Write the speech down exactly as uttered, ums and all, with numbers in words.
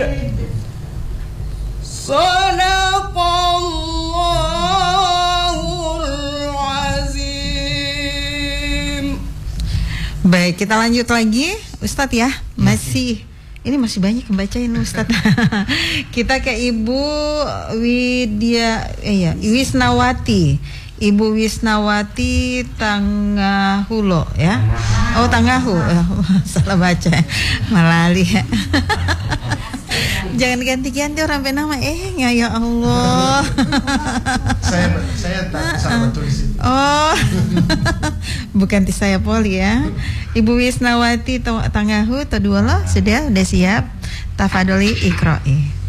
Shadaqallahul azim. Baik, kita lanjut lagi Ustadz ya. Masih ini masih banyak yang bacain Ustadz. Kita ke Ibu Widya eh ya, Wisnawati. Ibu Wisnawati Tangahulo ya. Oh, Tangahu. Salah baca. Malali ya. Jangan ganti-ganti orang nama eh ya Allah. Saya saya tak salah tulis. Oh. Bukan ti saya poli ya. Ibu Wisnawati Tangahu Taduala sudah sudah siap. Tafadholi iqra'i.